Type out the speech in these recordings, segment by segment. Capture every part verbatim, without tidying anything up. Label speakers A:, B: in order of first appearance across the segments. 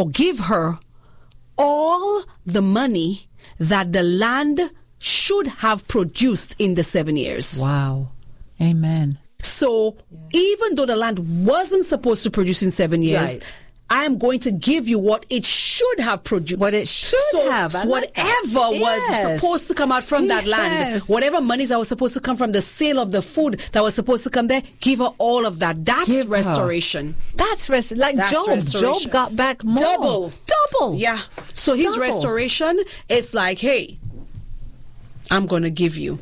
A: or give her all the money that the land should have produced in the seven years.
B: Wow. Amen.
A: So yeah. even though the land wasn't supposed to produce in seven years, right. I am going to give you what it should have produced.
B: What it should
A: so
B: have. I
A: whatever
B: like
A: was
B: yes.
A: supposed to come out from
B: yes.
A: that land, whatever monies that was supposed to come from the sale of the food that was supposed to come there, give her all of that. That's give restoration.
B: Her. That's restoration. Like That's Job.
A: Restoration.
B: Job got back more.
A: Double.
B: Double.
A: Yeah. So his
B: Double.
A: restoration is like, hey, I'm going to give you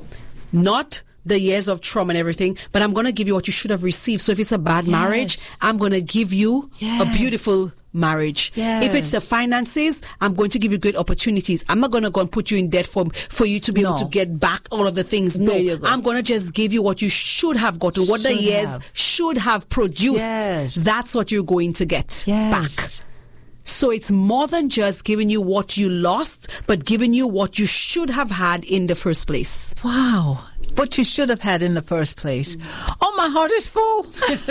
A: not the years of trauma and everything, but I'm going to give you what you should have received. So if it's a bad yes. marriage, I'm going to give you yes. a beautiful marriage.
B: Yes.
A: If it's the finances, I'm going to give you great opportunities. I'm not going to go and put you in debt for, for you to be no. able to get back all of the things. No, go. I'm going to just give you what you should have gotten, what should the years have. should have produced.
B: Yes.
A: That's what you're going to get
B: yes.
A: back. So it's more than just giving you what you lost, but giving you what you should have had in the first place.
B: Wow. What you should have had in the first place. Mm. Oh, my heart is full.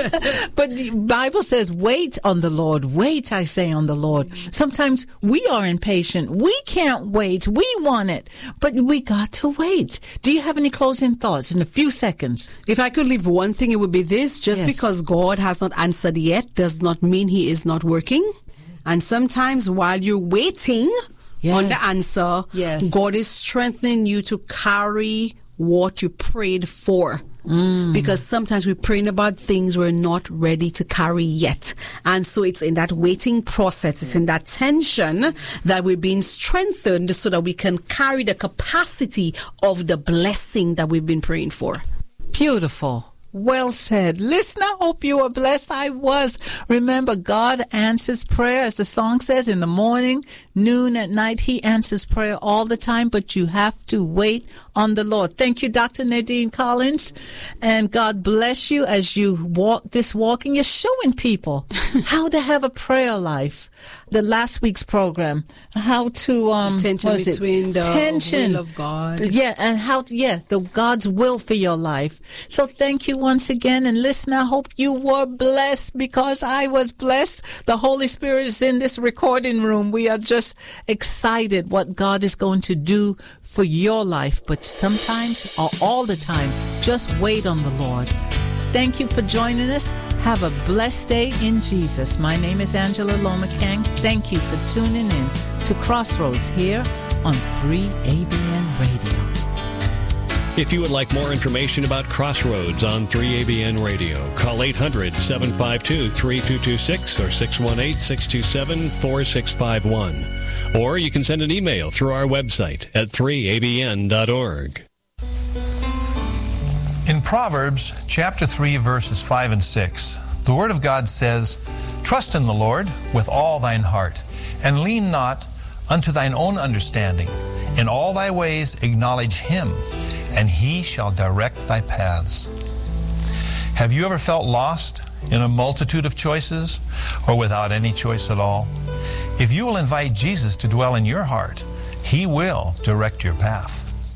B: But the Bible says, wait on the Lord. Wait, I say, on the Lord. Sometimes we are impatient. We can't wait. We want it. But we got to wait. Do you have any closing thoughts in a few seconds?
A: If I could leave one thing, it would be this. Just yes. because God has not answered yet does not mean he is not working. And sometimes while you're waiting yes. on the answer,
B: yes.
A: God is strengthening you to carry what you prayed for. Mm. Because sometimes we're praying about things we're not ready to carry yet. And so it's in that waiting process, it's in that tension that we're being strengthened so that we can carry the capacity of the blessing that we've been praying for.
B: Beautiful. Well said. Listen, I hope you are blessed. I was. Remember, God answers prayer, as the song says, in the morning, noon, at night. He answers prayer all the time, but you have to wait on the Lord. Thank you, Doctor Nadine Collins. And God bless you as you walk this walk, and you're showing people how to have a prayer life. The last week's program, how to um,
A: tension between the
B: tension.
A: will of God,
B: yeah, and how to yeah, the God's will for your life. So thank you once again, and listen. I hope you were blessed because I was blessed. The Holy Spirit is in this recording room. We are just excited what God is going to do for your life. But sometimes, or all the time, just wait on the Lord. Thank you for joining us. Have a blessed day in Jesus. My name is Angela Lomakang. Thank you for tuning in to Crossroads here on three A B N Radio.
C: If you would like more information about Crossroads on three A B N Radio, call eight hundred, seven five two, three two two six or six one eight, six two seven, four six five one. Or you can send an email through our website at three A B N dot org.
D: In Proverbs chapter three, verses five and six, the Word of God says, "Trust in the Lord with all thine heart, and lean not unto thine own understanding. In all thy ways acknowledge him, and he shall direct thy paths." Have you ever felt lost in a multitude of choices, or without any choice at all? If you will invite Jesus to dwell in your heart, he will direct your path.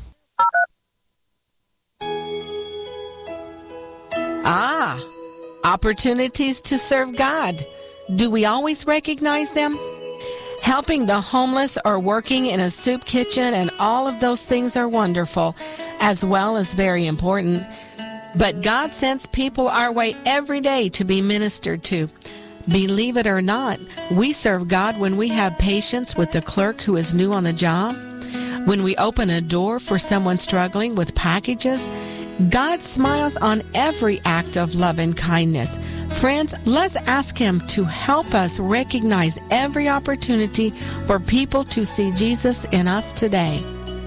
E: Ah, opportunities to serve God. Do we always recognize them? Helping the homeless or working in a soup kitchen and all of those things are wonderful, as well as very important. But God sends people our way every day to be ministered to. Believe it or not, we serve God when we have patience with the clerk who is new on the job, when we open a door for someone struggling with packages. God smiles on every act of love and kindness. Friends, let's ask him to help us recognize every opportunity for people to see Jesus in us today.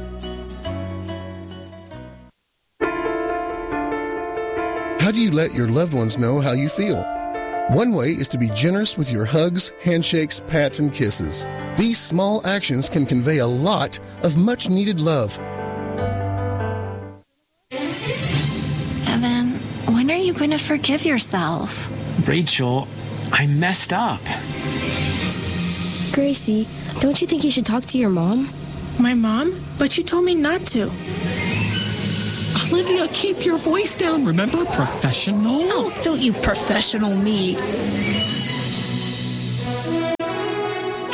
F: How do you let your loved ones know how you feel? One way is to be generous with your hugs, handshakes, pats, and kisses. These small actions can convey a lot of much-needed love.
G: Evan, when are you going to forgive yourself?
H: Rachel, I messed up.
I: Gracie, don't you think you should talk to your mom?
J: My mom? But you told me not to.
K: Olivia, keep your voice down. Remember, professional?
J: Oh, don't you professional me.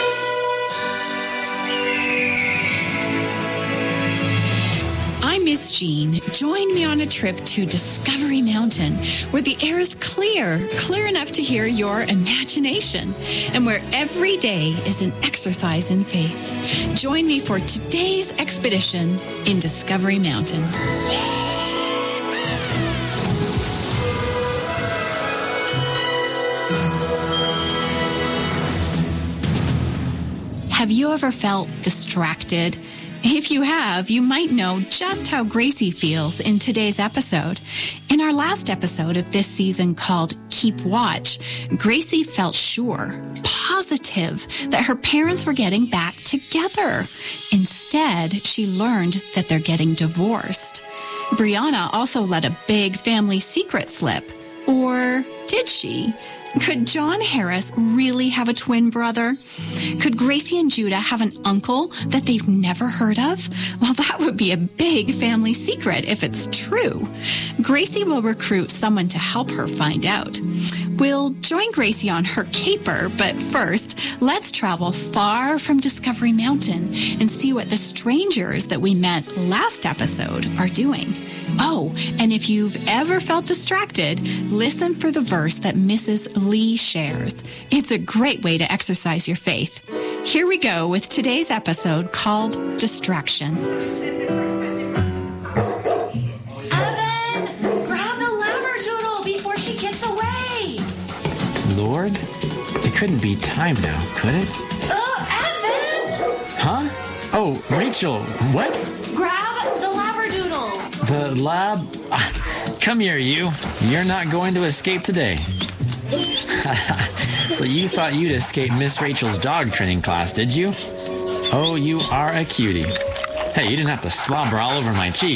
L: Jean. Join me on a trip to Discovery Mountain, where the air is clear, clear enough to hear your imagination, and where every day is an exercise in faith. Join me for today's expedition in Discovery Mountain. Have you ever felt distracted? If you have, you might know just how Gracie feels in today's episode. In our last episode of this season called Keep Watch, Gracie felt sure, positive, that her parents were getting back together. Instead, she learned that they're getting divorced. Brianna also let a big family secret slip. Or did she? Could John Harris really have a twin brother? Could Gracie and Judah have an uncle that they've never heard of? Well, that would be a big family secret if it's true. Gracie will recruit someone to help her find out. We'll join Gracie on her caper, but first, let's travel far from Discovery Mountain and see what the strangers that we met last episode are doing. Oh, and if you've ever felt distracted, listen for the verse that Missus Lee shares. It's a great way to exercise your faith. Here we go with today's episode called Distraction.
G: Evan, grab the labradoodle before she gets away.
H: Lord, it couldn't be time now, could it?
G: Oh, Evan!
H: Huh? Oh, Rachel, what?
G: Grab the labradoodle.
H: The lab? Ah, come here, you. You're not going to escape today. So you thought you'd escape Miss Rachel's dog training class, did you? Oh, you are a cutie. Hey, you didn't have to slobber all over my cheek.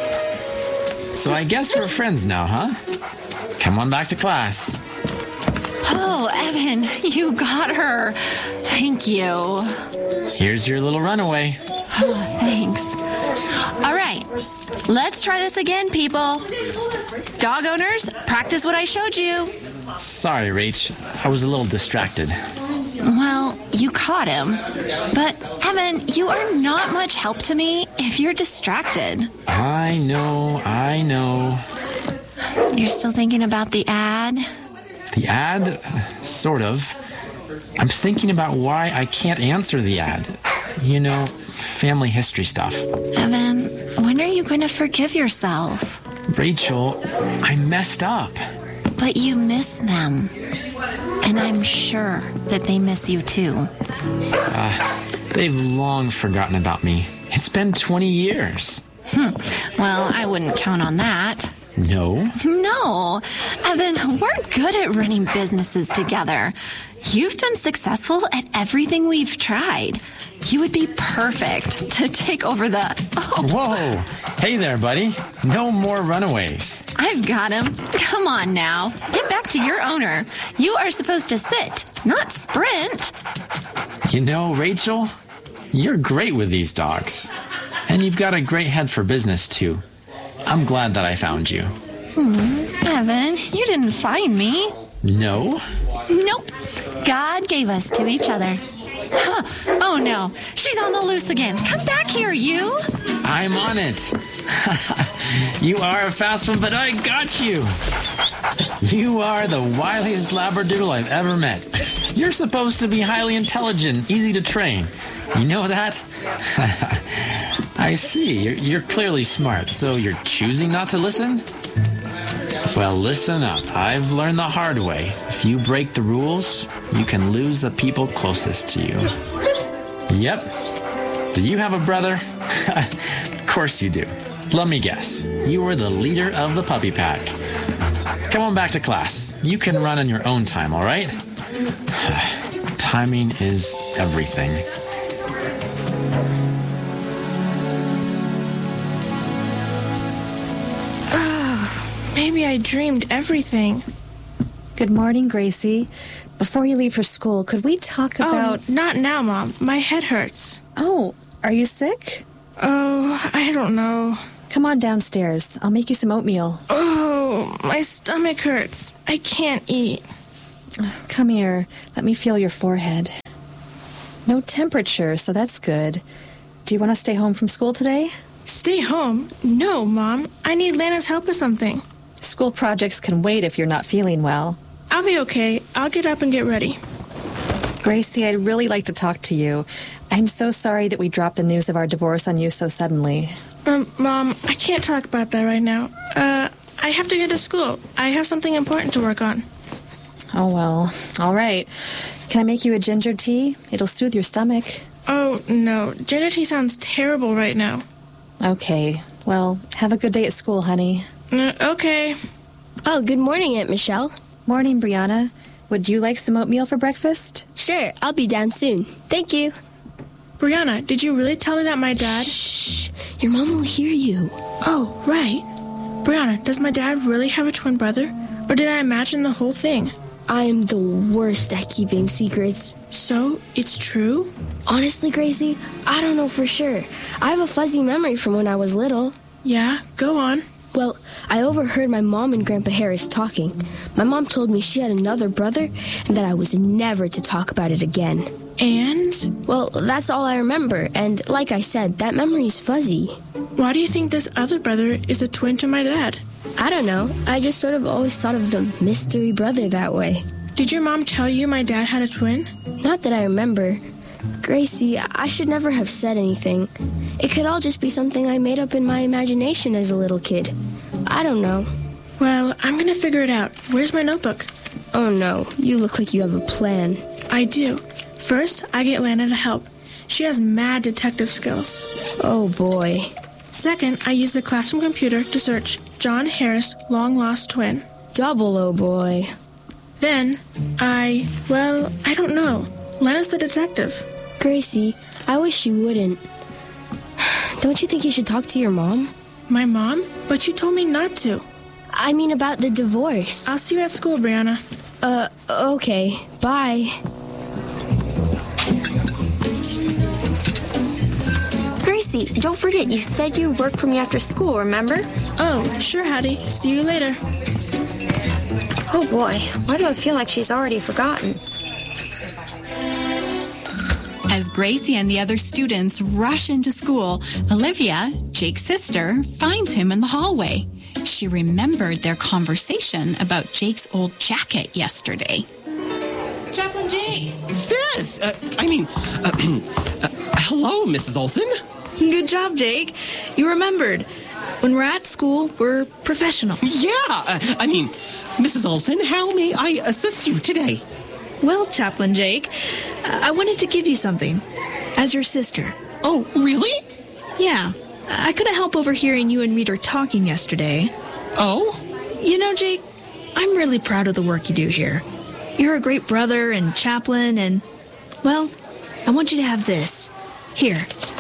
H: So I guess we're friends now, huh? Come on back to class.
E: Oh, Evan, you got her. Thank you.
H: Here's your little runaway.
E: Oh, thanks. All right, let's try this again, people. Dog owners, practice what I showed you.
H: Sorry, Rach. I was a little distracted.
E: Well, you caught him. But, Evan, you are not much help to me if you're distracted.
H: I know, I know.
E: You're still thinking about the ad?
H: The ad? Sort of. I'm thinking about why I can't answer the ad. You know, family history stuff.
E: Evan, when are you going to forgive yourself?
H: Rachel, I messed up.
E: But you miss them. And I'm sure that they miss you too.
H: Uh, they've long forgotten about me. It's been twenty years.
E: Hmm. Well, I wouldn't count on that.
H: No?
E: No. Evan, we're good at running businesses together. You've been successful at everything we've tried. You would be perfect to take over the... Oh.
H: Whoa. Hey there, buddy. No more runaways.
E: I've got him. Come on now. Get back to your owner. You are supposed to sit, not sprint.
H: You know, Rachel, you're great with these dogs. And you've got a great head for business, too. I'm glad that I found you.
E: Hmm. Evan, you didn't find me.
H: No?
E: Nope. God gave us to each other. Huh. Oh, no. She's on the loose again. Come back here, you.
H: I'm on it. You are a fast one, but I got you. You are the wiliest labradoodle I've ever met. You're supposed to be highly intelligent, easy to train. You know that? I see. You're, you're clearly smart, so you're choosing not to listen? Well, listen up. I've learned the hard way. If you break the rules, you can lose the people closest to you. Yep. Do you have a brother? Of course you do. Let me guess. You were the leader of the puppy pack. Come on back to class. You can run on your own time, all right? Timing is everything.
J: Maybe I dreamed everything.
M: Good morning, Gracie. Before you leave for school, could we talk about...
J: Oh, not now, Mom. My head hurts.
M: Oh, are you sick?
J: Oh, I don't know.
M: Come on downstairs. I'll make you some oatmeal.
J: Oh, my stomach hurts. I can't eat.
M: Come here. Let me feel your forehead. No temperature, so that's good. Do you want to stay home from school today?
J: Stay home? No, Mom. I need Lana's help with something.
M: School projects can wait if you're not feeling well.
J: I'll be okay. I'll get up and get ready.
M: Gracie, I'd really like to talk to you. I'm so sorry that we dropped the news of our divorce on you so suddenly.
J: Um, Mom, I can't talk about that right now. Uh, I have to get to school. I have something important to work on.
M: Oh, well, all right. Can I make you a ginger tea? It'll soothe your stomach.
J: Oh, no. Ginger tea sounds terrible right now.
M: Okay. Well, have a good day at school, honey.
J: Uh, okay.
I: Oh, good morning, Aunt Michelle.
M: Morning, Brianna. Would you like some oatmeal for breakfast?
I: Sure, I'll be down soon. Thank you.
J: Brianna, did you really tell me that my dad...
I: Shh. Your mom will hear you.
J: Oh, right. Brianna, does my dad really have a twin brother? Or did I imagine the whole thing?
I: I am the worst at keeping secrets.
J: So, it's true?
I: Honestly, Gracie, I don't know for sure. I have a fuzzy memory from when I was little.
J: Yeah, go on.
I: Well, I overheard my mom and Grandpa Harris talking. My mom told me she had another brother and that I was never to talk about it again.
J: And?
I: Well, that's all I remember, and like I said, that memory's fuzzy.
J: Why do you think this other brother is a twin to my dad?
I: I don't know. I just sort of always thought of the mystery brother that way.
J: Did your mom tell you my dad had a twin?
I: Not that I remember. Gracie, I should never have said anything. It could all just be something I made up in my imagination as a little kid. I don't know.
J: Well, I'm gonna figure it out. Where's my notebook?
I: Oh no, you look like you have a plan.
J: I do. First, I get Lana to help. She has mad detective skills.
I: Oh boy.
J: Second, I use the classroom computer to search John Harris, long-lost twin.
I: Double oh boy.
J: Then, I, well, I don't know. Lena's the detective.
I: Gracie, I wish you wouldn't. Don't you think you should talk to your mom?
J: My mom? But you told me not to.
I: I mean about the divorce.
J: I'll see you at school, Brianna.
I: Uh, okay. Bye.
N: Gracie, don't forget, you said you'd work for me after school, remember?
J: Oh, sure, Hattie. See you later.
N: Oh boy, why do I feel like she's already forgotten?
L: As Gracie and the other students rush into school, Olivia, Jake's sister, finds him in the hallway. She remembered their conversation about Jake's old jacket yesterday.
J: Chaplain Jake!
K: Sis! Uh, I mean, uh, uh, hello, Missus Olson.
O: Good job, Jake. You remembered. When we're at school, we're professional.
K: Yeah, uh, I mean, Missus Olson, how may I assist you today?
O: Well, Chaplain Jake, I wanted to give you something. As your sister.
K: Oh, really?
O: Yeah. I couldn't help overhearing you and Reader talking yesterday.
K: Oh?
O: You know, Jake, I'm really proud of the work you do here. You're a great brother and chaplain, and, well, I want you to have this. Here.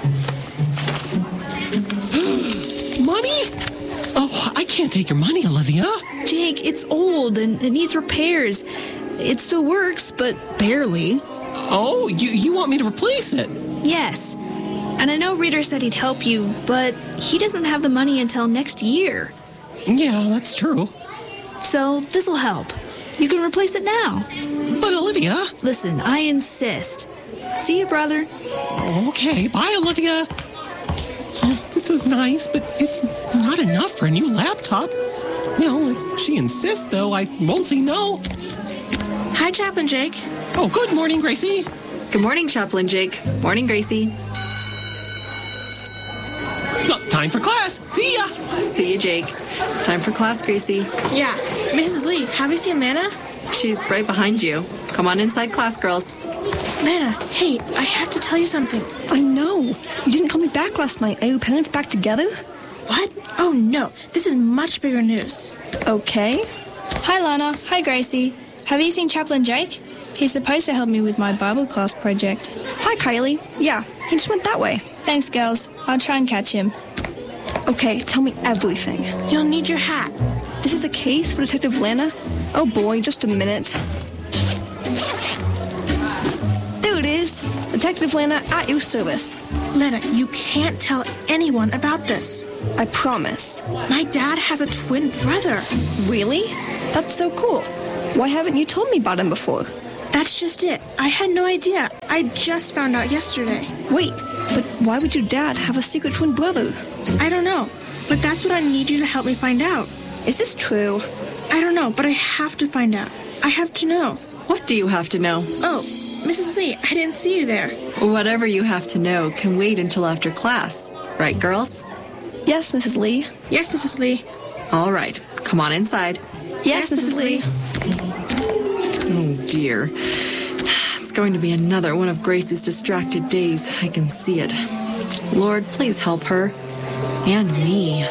K: Money? Oh, I can't take your money, Olivia.
O: Jake, it's old and it needs repairs. It still works, but barely.
K: Oh, you, you want me to replace it?
O: Yes. And I know Reader said he'd help you, but he doesn't have the money until next year.
K: Yeah, that's true.
O: So this'll help. You can replace it now.
K: But Olivia...
O: Listen, I insist. See you, brother.
K: Okay, bye, Olivia. Oh, this is nice, but it's not enough for a new laptop. You know, if she insists, though, I won't say no.
J: Hi, Chaplain Jake.
K: Oh, good morning, Gracie.
P: Good morning, Chaplain Jake. Morning, Gracie.
K: Well, time for class. See ya.
P: See you, Jake. Time for class, Gracie.
J: Yeah. Missus Lee, have you seen Lana?
P: She's right behind you. Come on inside class, girls.
J: Lana, hey, I have to tell you something.
Q: I know. You didn't call me back last night. Are your parents back together?
J: What? Oh, no. This is much bigger news.
Q: Okay.
R: Hi, Lana. Hi, Gracie. Have you seen Chaplain Jake? He's supposed to help me with my Bible class project.
Q: Hi, Kylie. Yeah, he just went that way.
R: Thanks, girls. I'll try and catch him.
Q: Okay, tell me everything.
J: You'll need your hat.
Q: This is a case for Detective Lana? Oh boy, just a minute. There it is. Detective Lana at your service.
J: Lana, you can't tell anyone about this.
Q: I promise.
J: My dad has a twin brother.
Q: Really? That's so cool. Why haven't you told me about him before?
J: That's just it. I had no idea. I just found out yesterday.
Q: Wait, but why would your dad have a secret twin brother?
J: I don't know, but that's what I need you to help me find out.
Q: Is this true?
J: I don't know, but I have to find out. I have to know.
P: What do you have to know?
J: Oh, Missus Lee, I didn't see you there.
P: Whatever you have to know can wait until after class. Right, girls?
Q: Yes, Missus Lee.
J: Yes, Missus Lee.
P: All right. Come on inside.
Q: Yes, yes Missus Lee.
P: Oh, dear. It's going to be another one of Gracie's distracted days. I can see it. Lord, please help her. And me.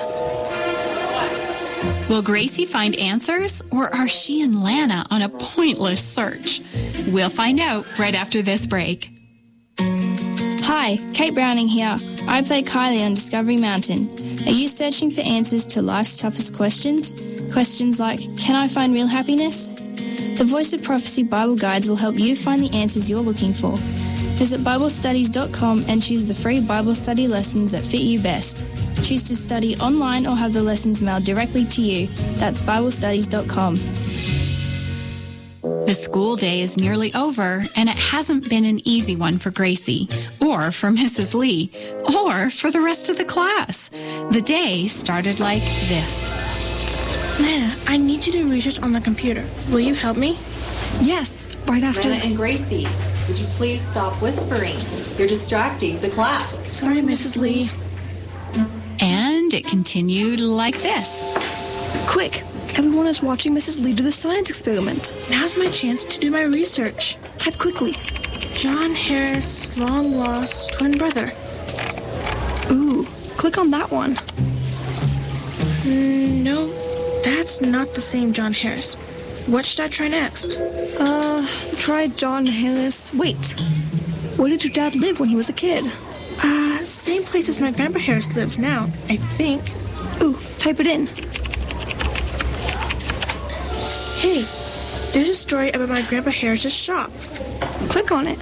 L: Will Gracie find answers, or are she and Lana on a pointless search? We'll find out right after this break.
R: Hi, Kate Browning here. I play Kylie on Discovery Mountain. Are you searching for answers to life's toughest questions? Questions like, can I find real happiness? The Voice of Prophecy Bible Guides will help you find the answers you're looking for. Visit Bible Studies dot com and choose the free Bible study lessons that fit you best. Choose to study online or have the lessons mailed directly to you. That's Bible Studies dot com.
L: The school day is nearly over, and it hasn't been an easy one for Gracie, or for Missus Lee, or for the rest of the class. The day started like this.
J: Lana, I need you to research on the computer. Will you help me?
Q: Yes, right after.
P: Lana and Gracie, would you please stop whispering? You're distracting the class.
Q: Sorry, Missus Lee.
L: And it continued like this.
Q: Quick! Everyone is watching Missus Lee do the science experiment.
J: Now's my chance to do my research.
Q: Type quickly.
J: John Harris, long-lost twin brother.
Q: Ooh, click on that one.
J: Mm, no, that's not the same John Harris. What should I try next?
Q: Uh, try John Harris. Wait, where did your dad live when he was a kid?
J: Uh, same place as my Grandpa Harris lives now, I think.
Q: Ooh, type it in.
J: Hey, there's a story about my Grandpa Harris's shop.
Q: Click on it.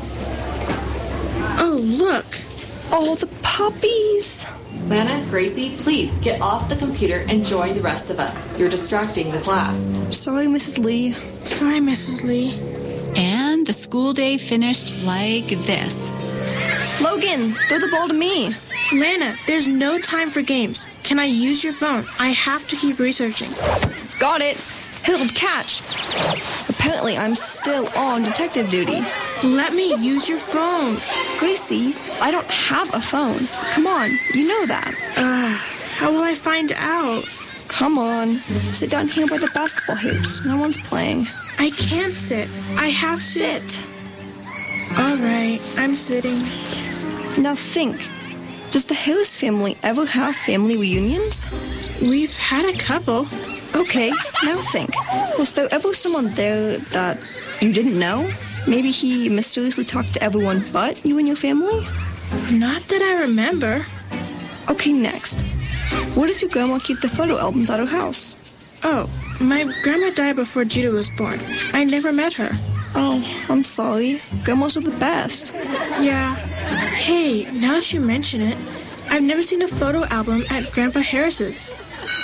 J: Oh, look.
Q: All the puppies.
P: Lana, Gracie, please get off the computer and join the rest of us. You're distracting the class.
Q: Sorry, Missus Lee.
J: Sorry, Missus Lee.
L: And the school day finished like this.
Q: Logan, throw the ball to me.
J: Lana, there's no time for games. Can I use your phone? I have to keep researching.
Q: Got it. Held catch. Apparently, I'm still on detective duty.
J: Let me use your phone.
Q: Gracie, I don't have a phone. Come on, you know that.
J: Uh, how will I find out?
Q: Come on. Sit down here by the basketball hoops. No one's playing.
J: I can't sit. I have to...
Q: Sit.
J: All right, I'm sitting.
Q: Now think. Does the Harris family ever have family reunions?
J: We've had a couple.
Q: Okay, now think. Was there ever someone there that you didn't know? Maybe he mysteriously talked to everyone but you and your family?
J: Not that I remember.
Q: Okay, next. Where does your grandma keep the photo albums at her house?
J: Oh, my grandma died before Judah was born. I never met her.
Q: Oh, I'm sorry. Grandmas are the best.
J: Yeah. Hey, now that you mention it, I've never seen a photo album at Grandpa Harris's.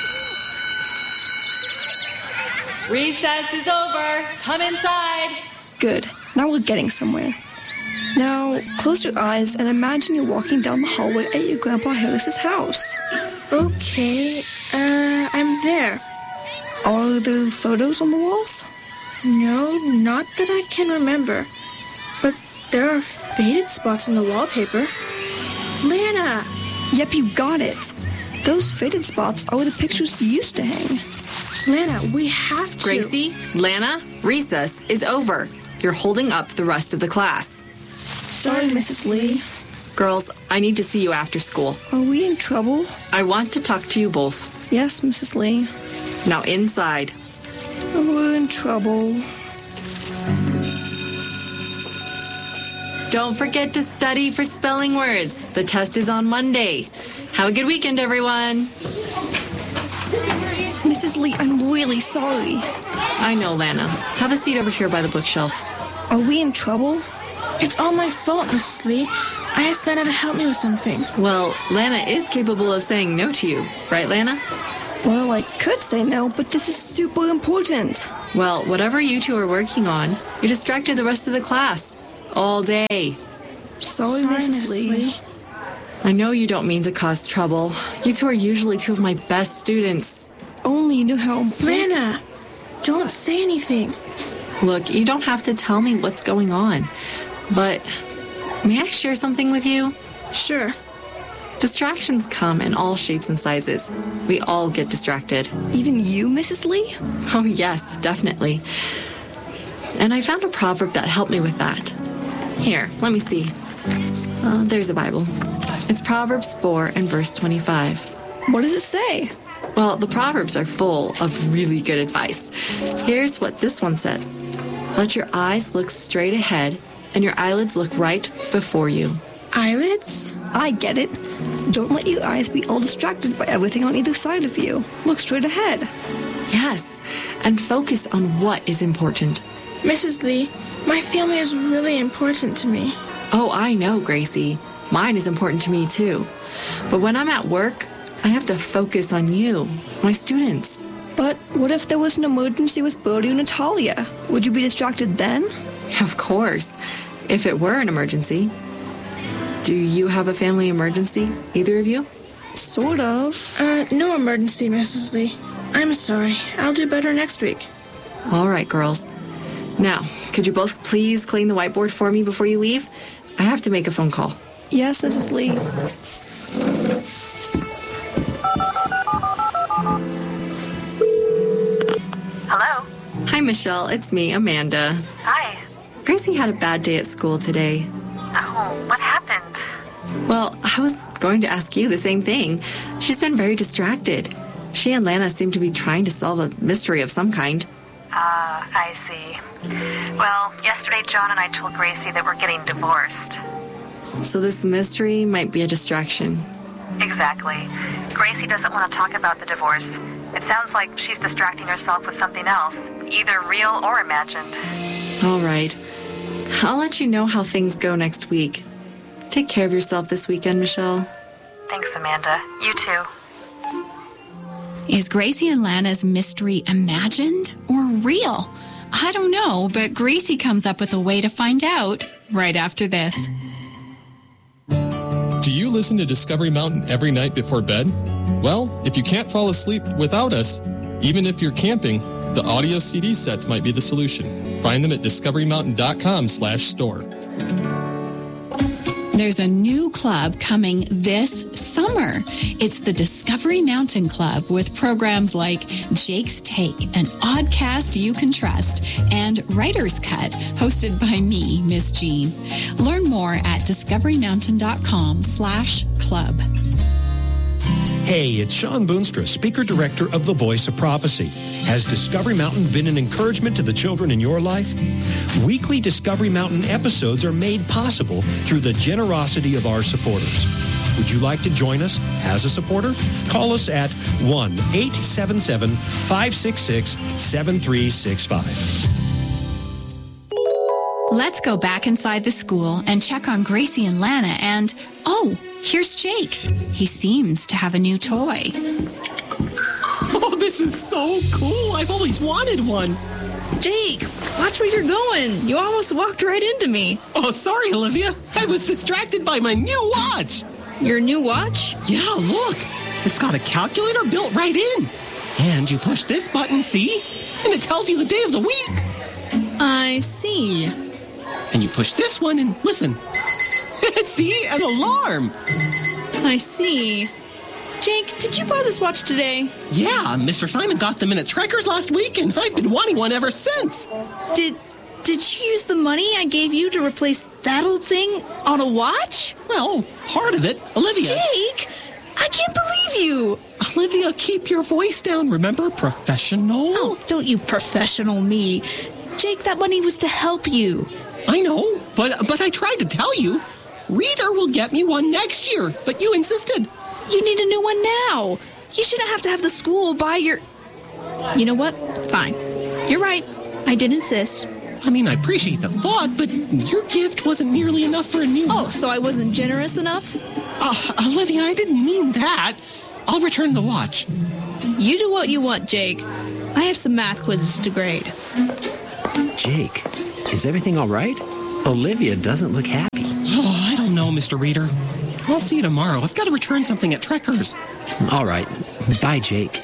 S: Recess is over. Come inside.
Q: Good. Now we're getting somewhere. Now, close your eyes and imagine you're walking down the hallway at your Grandpa Harris's house.
J: Okay, uh, I'm there.
Q: Are there photos on the walls?
J: No, not that I can remember. But there are faded spots in the wallpaper. Lana!
Q: Yep, you got it. Those faded spots are where the pictures used to hang.
J: Lana, we have to.
P: Gracie, Lana, recess is over. You're holding up the rest of the class.
Q: Sorry, Missus Lee.
P: Girls, I need to see you after school.
Q: Are we in trouble?
P: I want to talk to you both.
Q: Yes, Missus Lee.
P: Now inside.
Q: We're in trouble.
P: Don't forget to study for spelling words. The test is on Monday. Have a good weekend, everyone.
Q: Missus Lee, I'm really sorry.
P: I know, Lana. Have a seat over here by the bookshelf.
Q: Are we in trouble?
J: It's all my fault, Missus Lee. I asked Lana to help me with something.
P: Well, Lana is capable of saying no to you. Right, Lana?
Q: Well, I could say no, but this is super important.
P: Well, whatever you two are working on, you distracted the rest of the class. All day.
Q: Sorry, Missus Lee.
P: I know you don't mean to cause trouble. You two are usually two of my best students.
Q: Only you knew how...
J: Lana, don't say anything.
P: Look, you don't have to tell me what's going on. But may I share something with you?
J: Sure.
P: Distractions come in all shapes and sizes. We all get distracted.
Q: Even you, Missus Lee?
P: Oh, yes, definitely. And I found a proverb that helped me with that. Here, let me see. Uh, there's a Bible. It's Proverbs four and verse twenty-five.
Q: What does it say?
P: Well, the Proverbs are full of really good advice. Here's what this one says. Let your eyes look straight ahead and your eyelids look right before you.
J: Eyelids?
Q: I get it. Don't let your eyes be all distracted by everything on either side of you. Look straight ahead.
P: Yes, and focus on what is important.
J: Missus Lee, my family is really important to me.
P: Oh, I know, Gracie. Mine is important to me, too. But when I'm at work, I have to focus on you, my students.
Q: But what if there was an emergency with Birdie or Natalia? Would you be distracted then?
P: Of course, if it were an emergency. Do you have a family emergency, either of you?
Q: Sort of.
J: Uh, no emergency, Missus Lee. I'm sorry. I'll do better next week.
P: All right, girls. Now, could you both please clean the whiteboard for me before you leave? I have to make a phone call.
Q: Yes, Missus Lee.
T: Hello?
P: Hi, Michelle. It's me, Amanda.
T: Hi.
P: Gracie had a bad day at school today.
T: Oh, what happened?
P: Well, I was going to ask you the same thing. She's been very distracted. She and Lana seem to be trying to solve a mystery of some kind.
T: Ah, uh, I see. Well, yesterday John and I told Gracie that we're getting divorced.
P: So this mystery might be a distraction.
T: Exactly. Gracie doesn't want to talk about the divorce. It sounds like she's distracting herself with something else, either real or imagined.
P: All right. I'll let you know how things go next week. Take care of yourself this weekend, Michelle.
T: Thanks, Amanda. You too.
L: Is Gracie and Lana's mystery imagined or real? I don't know, but Gracie comes up with a way to find out right after this.
U: Do you listen to Discovery Mountain every night before bed? Well, if you can't fall asleep without us, even if you're camping, the audio C D sets might be the solution. Find them at discoverymountain.com slash store.
L: There's a new club coming this summer. It's the Discovery Mountain Club with programs like Jake's Take, an oddcast you can trust, and Writer's Cut, hosted by me, Miss Jean. Learn more at discoverymountain.com slash club.
V: Hey, it's Sean Boonstra, Speaker Director of The Voice of Prophecy. Has Discovery Mountain been an encouragement to the children in your life? Weekly Discovery Mountain episodes are made possible through the generosity of our supporters. Would you like to join us as a supporter? Call us at one eight seven seven, five six six, seven three six five.
L: Let's go back inside the school and check on Gracie and Lana and, oh, here's Jake. He seems to have a new toy.
K: Oh, this is so cool. I've always wanted one.
O: Jake, watch where you're going. You almost walked right into me.
K: Oh, sorry, Olivia. I was distracted by my new watch.
O: Your new watch?
K: Yeah, look. It's got a calculator built right in. And you push this button, see? And it tells you the day of the week.
O: I see.
K: And you push this one and listen. See? An alarm.
O: I see. Jake, did you buy this watch today?
K: Yeah, Mister Simon got them in at Trekkers last week, and I've been wanting one ever since.
O: Did did you use the money I gave you to replace that old thing on a watch?
K: Well, part of it. Olivia.
O: Jake, I can't believe you.
K: Olivia, keep your voice down. Remember, professional?
O: Oh, don't you professional me. Jake, that money was to help you.
K: I know, but but I tried to tell you. Reader will get me one next year, but you insisted.
O: You need a new one now. You shouldn't have to have the school buy your... You know what? Fine. You're right. I did insist.
K: I mean, I appreciate the thought, but your gift wasn't nearly enough for a new one.
O: Oh, so I wasn't generous enough?
K: Uh, Olivia, I didn't mean that. I'll return the watch.
O: You do what you want, Jake. I have some math quizzes to grade.
H: Jake, is everything all right? Olivia doesn't look happy.
K: Oh, I don't know, Mister Reader. I'll see you tomorrow. I've got to return something at Trekkers.
H: All right. Bye, Jake.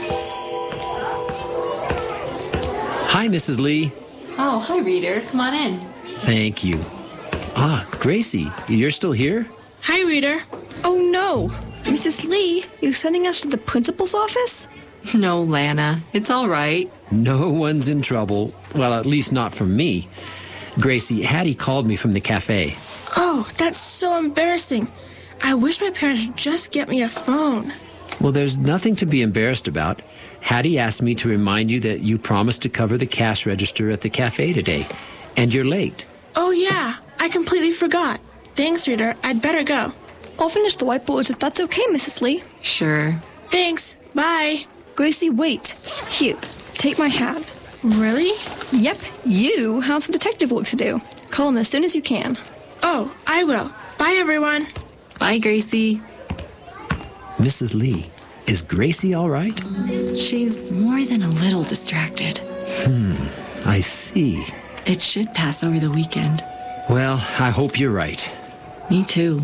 H: Hi, Missus Lee.
P: Oh, hi, Reader. Come on in.
H: Thank you. Ah, Gracie, you're still here?
J: Hi, Reader.
Q: Oh, no. Missus Lee, you sending us to the principal's office?
P: No, Lana. It's all right.
H: No one's in trouble. Well, at least not from me. Gracie, Hattie called me from the cafe.
J: Oh, that's so embarrassing. I wish my parents would just get me a phone.
H: Well, there's nothing to be embarrassed about. Hattie asked me to remind you that you promised to cover the cash register at the cafe today. And you're late.
J: Oh, yeah. I completely forgot. Thanks, Reader. I'd better go.
Q: I'll finish the whiteboards if that's okay, Missus Lee.
P: Sure.
J: Thanks. Bye.
Q: Gracie, wait. Here, take my hat.
J: Really?
Q: Yep, you have some detective work to do. Call him as soon as you can.
J: Oh, I will. Bye, everyone.
P: Bye, Gracie.
H: Missus Lee, is Gracie all right?
P: She's more than a little distracted.
H: Hmm, I see.
P: It should pass over the weekend.
H: Well, I hope you're right.
P: Me too.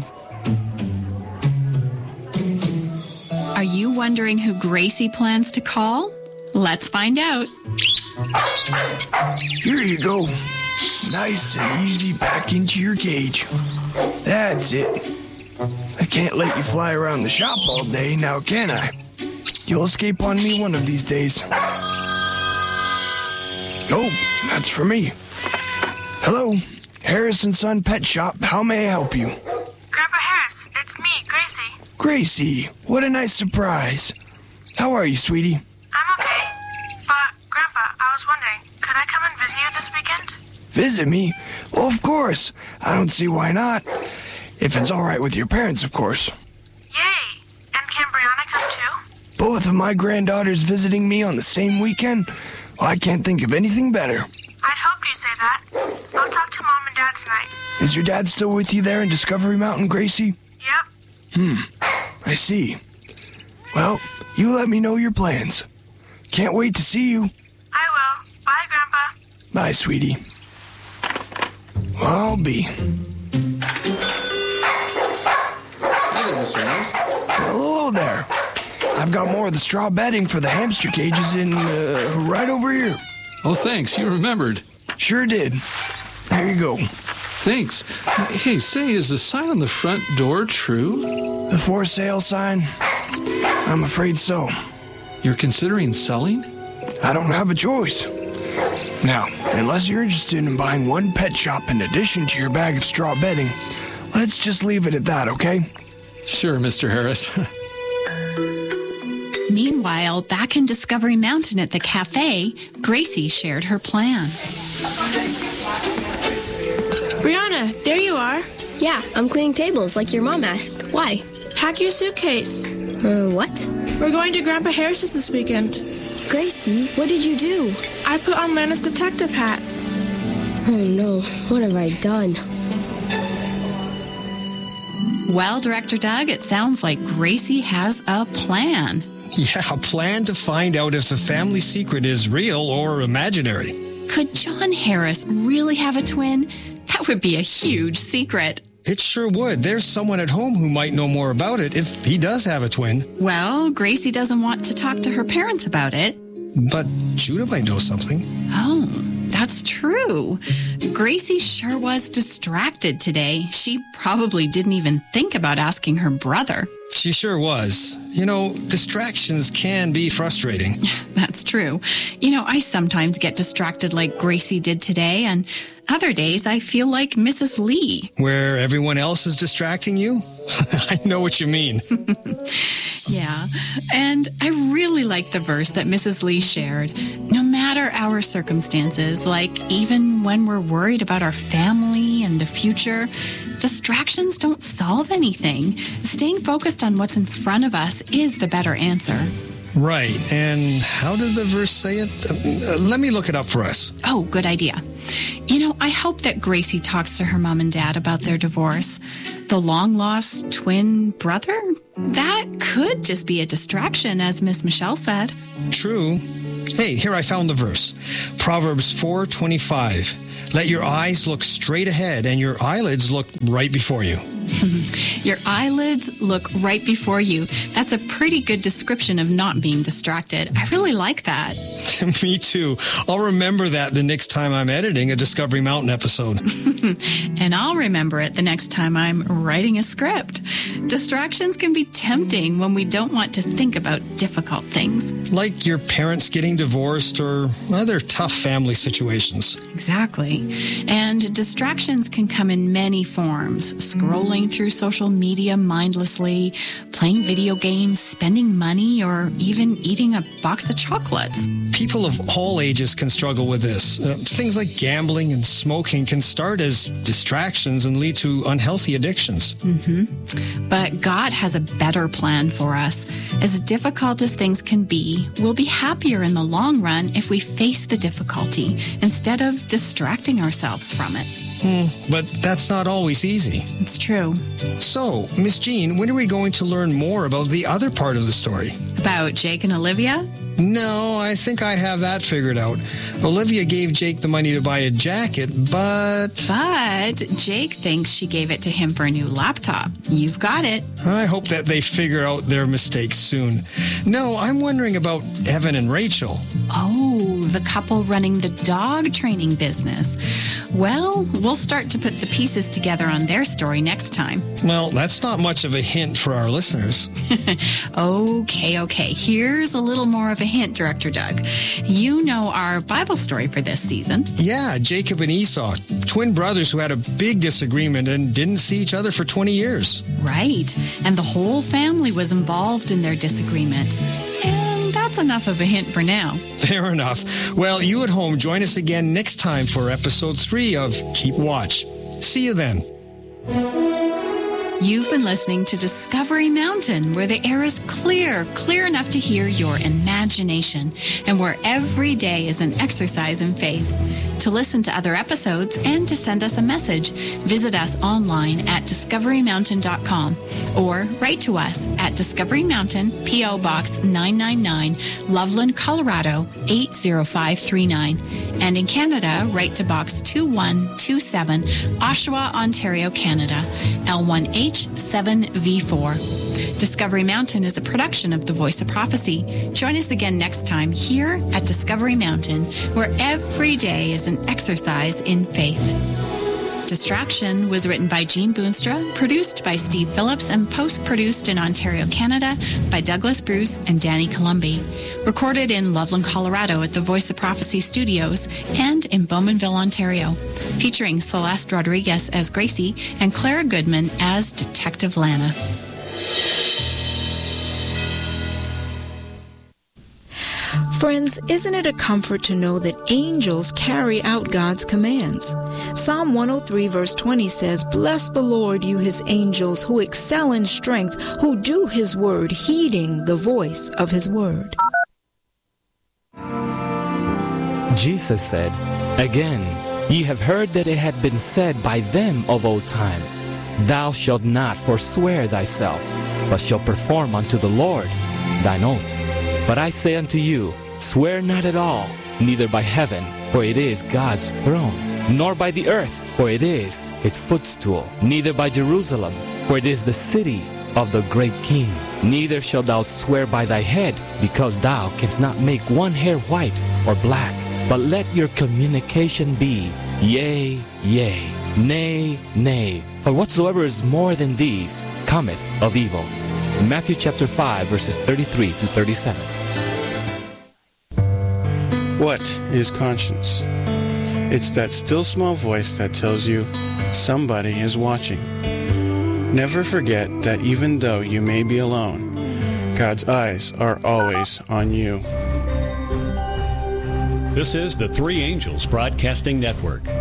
L: Are you wondering who Gracie plans to call? Let's find out.
A: Here you go. Nice and easy back into your cage. That's it. I can't let you fly around the shop all day, now can I? You'll escape on me one of these days. Oh, that's for me. Hello, Harris and Son Pet Shop. How may I help you?
J: Grandpa Harris, it's me, Gracie.
A: Gracie, what a nice surprise. How are you, sweetie?
J: I'm okay. But, Grandpa, I was wondering, could I come and visit you this weekend?
A: Visit me? Well, of course. I don't see why not. If it's all right with your parents, of course.
J: Yay! And can Brianna come too?
A: Both of my granddaughters visiting me on the same weekend? Well, I can't think of anything better.
J: I'd hoped you'd say that. I'll talk to Mom and Dad tonight.
A: Is your dad still with you there in Discovery Mountain, Gracie?
J: Yep.
A: Hmm, I see. Well, you let me know your plans. Can't wait to see you.
J: I will. Bye, Grandpa.
A: Bye, sweetie. I'll be.
U: Hi there, Mister Harris.
A: Hello there. I've got more of the straw bedding for the hamster cages in, uh, right over here.
B: Oh, thanks. You remembered.
A: Sure did. There you go.
B: Thanks. Hey, say, is the sign on the front door true?
A: The for sale sign? I'm afraid so.
B: You're considering selling?
A: I don't have a choice. Now, unless you're interested in buying one pet shop in addition to your bag of straw bedding, let's just leave it at that, okay?
B: Sure, Mister Harris.
L: Meanwhile, back in Discovery Mountain at the cafe, Gracie shared her plan.
J: Brianna, there you are.
I: Yeah, I'm cleaning tables like your mom asked. Why?
J: Pack your suitcase.
I: Uh, what?
J: We're going to Grandpa Harris's this weekend.
I: Gracie, what did you do?
J: I put on Lana's detective hat.
I: Oh no, what have I done?
L: Well, Director Doug, it sounds like Gracie has a plan.
W: Yeah, a plan to find out if the family secret is real or imaginary.
L: Could John Harris really have a twin? That would be a huge secret.
W: It sure would. There's someone at home who might know more about it if he does have a twin.
L: Well, Gracie doesn't want to talk to her parents about it.
W: But Judah might know something.
L: Oh, that's true. Gracie sure was distracted today. She probably didn't even think about asking her brother.
W: She sure was. You know, distractions can be frustrating.
L: That's true. You know, I sometimes get distracted like Gracie did today, and other days I feel like Missus Lee.
W: Where everyone else is distracting you? I know what you mean.
L: Yeah, and I really like the verse that Missus Lee shared. No matter our circumstances, like even when we're worried about our family and the future, distractions don't solve anything. Staying focused on what's in front of us is the better answer.
W: Right, and how did the verse say it? Uh, let me look it up for us.
L: Oh, good idea. You know, I hope that Gracie talks to her mom and dad about their divorce. The long-lost twin brother? That could just be a distraction, as Miss Michelle said.
W: True. Hey, here I found the verse. Proverbs four twenty-five. Let your eyes look straight ahead and your eyelids look right before you.
L: Your eyelids look right before you. That's a pretty good description of not being distracted. I really like that.
W: Me too. I'll remember that the next time I'm editing a Discovery Mountain episode.
L: And I'll remember it the next time I'm writing a script. Distractions can be tempting when we don't want to think about difficult things.
W: Like your parents getting divorced or other tough family situations.
L: Exactly. And distractions can come in many forms. Scrolling through social media mindlessly, playing video games, spending money, or even eating a box of chocolates.
W: People of all ages can struggle with this. Uh, things like gambling and smoking can start as distractions and lead to unhealthy addictions.
L: Mm-hmm. But God has a better plan for us. As difficult as things can be, we'll be happier in the long run if we face the difficulty instead of distracting ourselves from it.
W: Hmm, but that's not always easy.
L: It's true.
W: So, Miss Jean, when are we going to learn more about the other part of the story?
L: About Jake and Olivia?
W: No, I think I have that figured out. Olivia gave Jake the money to buy a jacket, but...
L: But Jake thinks she gave it to him for a new laptop. You've got it.
W: I hope that they figure out their mistakes soon. No, I'm wondering about Evan and Rachel.
L: Oh, the couple running the dog training business. Well, we'll start to put the pieces together on their story next time.
W: Well, that's not much of a hint for our listeners.
L: okay, okay. Here's a little more of a hint, Director Doug. You know our Bible story for this season.
W: Yeah, Jacob and Esau, twin brothers who had a big disagreement and didn't see each other for twenty years.
L: Right. And the whole family was involved in their disagreement. And that's enough of a hint for now.
W: Fair enough. Well, you at home, join us again next time for episode three of Keep Watch. See you then.
L: You've been listening to Discovery Mountain, where the air is clear, clear enough to hear your imagination, and where every day is an exercise in faith. To listen to other episodes and to send us a message, visit us online at discovery mountain dot com or write to us at Discovery Mountain, P O. Box nine nine nine, Loveland, Colorado eight zero five three nine. And in Canada, write to Box two one two seven, Oshawa, Ontario, Canada, L one H seven V four. Discovery Mountain is a production of The Voice of Prophecy. Join us again next time here at Discovery Mountain, where every day is an exercise in faith. Distraction was written by Jean Boonstra, produced by Steve Phillips, and post-produced in Ontario, Canada by Douglas Bruce and Danny Columbi. Recorded in Loveland, Colorado at the Voice of Prophecy Studios and in Bowmanville, Ontario. Featuring Celeste Rodriguez as Gracie and Clara Goodman as Detective Lana.
C: Friends, isn't it a comfort to know that angels carry out God's commands? Psalm one oh three verse twenty says, "Bless the Lord, you his angels, who excel in strength, who do his word, heeding the voice of his word."
D: Jesus said, "Again, ye have heard that it had been said by them of old time, Thou shalt not forswear thyself, but shalt perform unto the Lord thine oaths. But I say unto you, swear not at all, neither by heaven, for it is God's throne, nor by the earth, for it is its footstool, neither by Jerusalem, for it is the city of the great King. Neither shalt thou swear by thy head, because thou canst not make one hair white or black. But let your communication be, yea, yea, nay, nay. For whatsoever is more than these cometh of evil." Matthew chapter five, verses thirty-three to thirty-seven.
F: What is conscience? It's that still small voice that tells you somebody is watching. Never forget that even though you may be alone, God's eyes are always on you.
X: This is the Three Angels Broadcasting Network.